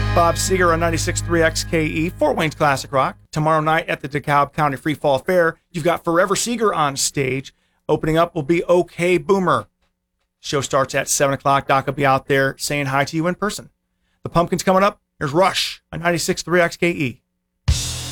Bob Seger on 96.3 XKE, Fort Wayne's Classic Rock. Tomorrow night at the DeKalb County Free Fall Fair, you've got Forever Seeger on stage. Opening up will be OK Boomer. Show starts at 7 o'clock. Doc will be out there saying hi to you in person. The Pumpkins coming up. Here's Rush on 96.3 XKE.